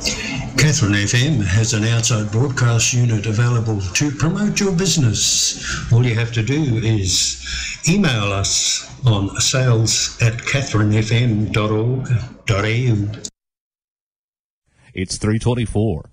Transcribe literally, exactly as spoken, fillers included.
Catherine F M has an outside broadcast unit available to promote your business. All you have to do is email us on sales at catherine f m dot org dot a u. It's three twenty-four.